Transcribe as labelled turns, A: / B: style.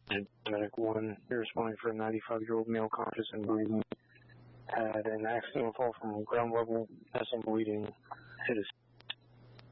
A: Medic 1, you're responding for a 95-year-old male conscious and breathing. Had an accidental fall from ground level, has some bleeding, hit his